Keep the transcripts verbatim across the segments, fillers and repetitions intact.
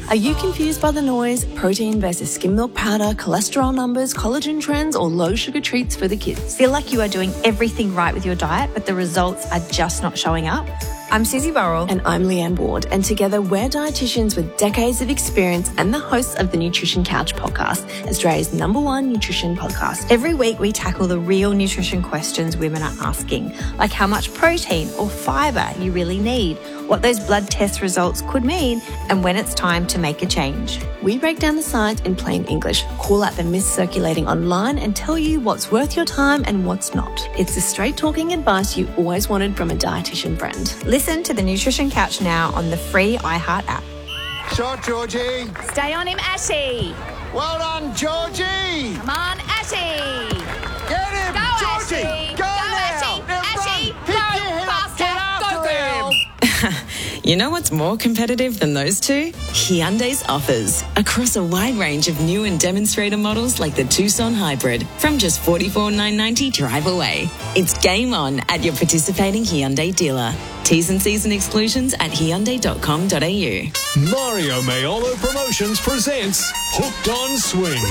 Are you confused by the noise, protein versus skim milk powder, cholesterol numbers, collagen trends, or low sugar treats for the kids? Feel like you are doing everything right with your diet, but the results are just not showing up? I'm Susie Burrell. And I'm Leanne Ward. And together we're dietitians with decades of experience and the hosts of the Nutrition Couch podcast, Australia's number one nutrition podcast. Every week we tackle the real nutrition questions women are asking, like how much protein or fibre you really need, what those blood test results could mean, and when it's time to make a change. We break down the science in plain English, call out the myths circulating online, and tell you what's worth your time and what's not. It's the straight talking advice you always wanted from a dietitian friend. Listen to the Nutrition Couch now on the free iHeart app. Shot, Georgie. Stay on him, Ashy. Well done, Georgie. Come on, Ashy. Get him, Go, Georgie. Ashy. Go, Go, now. Ashy. Now Ashy, run. go Pick your head up. faster. Get after Go, girl. him. You know what's more competitive than those two? Hyundai's offers. Across a wide range of new and demonstrator models like the Tucson Hybrid from just forty-four thousand nine hundred ninety drive away. It's game on at your participating Hyundai dealer. T's and C's and exclusions at hyundai dot com dot a u. Mario Maiolo Promotions presents Hooked on Swing.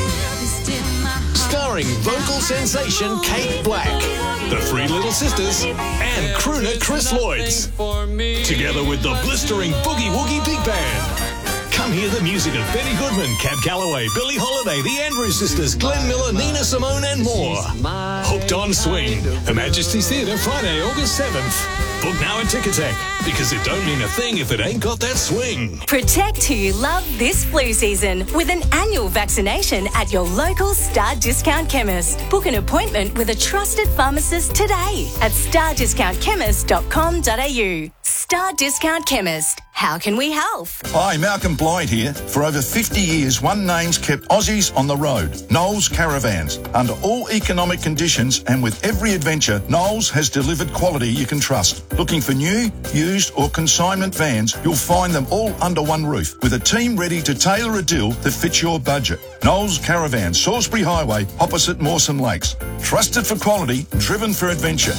Starring vocal sensation Kate Black, the Three Little Sisters, and crooner Chris Lloyds. Together with the blistering Boogie Woogie Big Band. Come hear the music of Benny Goodman, Cab Calloway, Billie Holiday, the Andrews Sisters, Glenn Miller, Nina Simone, and more. Hooked on Swing. Her Majesty's Theatre, Friday, August seventh. Book now at Ticketek, because it don't mean a thing if it ain't got that swing. Protect who you love this flu season with an annual vaccination at your local Star Discount Chemist. Book an appointment with a trusted pharmacist today at star discount chemist dot com dot a u. Star Discount Chemist. How can we help? Hi, Malcolm Blythe here. For over fifty years, one name's kept Aussies on the road. Knowles Caravans. Under all economic conditions and with every adventure, Knowles has delivered quality you can trust. Looking for new, used or consignment vans, you'll find them all under one roof with a team ready to tailor a deal that fits your budget. Knowles Caravans, Salisbury Highway, opposite Mawson Lakes. Trusted for quality, driven for adventure.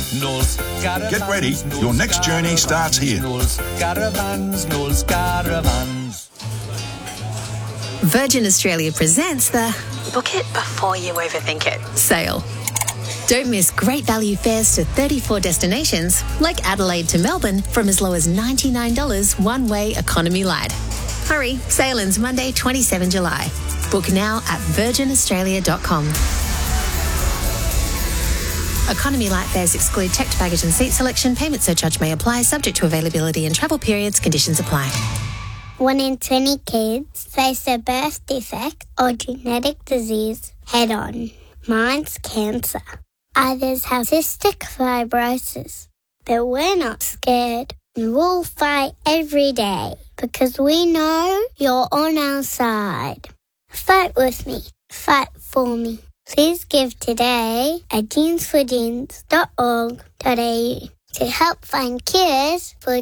Get ready, your next journey starts here. Knowles Caravans, Knowles Caravans. Virgin Australia presents the Book it before you overthink it. sale. Don't miss great value fares to thirty-four destinations, like Adelaide to Melbourne, from as low as ninety-nine dollars one-way economy light. Hurry, sale ends Monday, the twenty-seventh of July. Book now at virgin australia dot com. Economy light fares exclude checked baggage and seat selection. Payment surcharge may apply, subject to availability and travel periods. Conditions apply. One in twenty kids face a birth defect or genetic disease head on. Mine's cancer. Others have cystic fibrosis. But we're not scared. We'll fight every day because we know you're on our side. Fight with me. Fight for me. Please give today at jeans for jeans dot org dot a u to help find cures for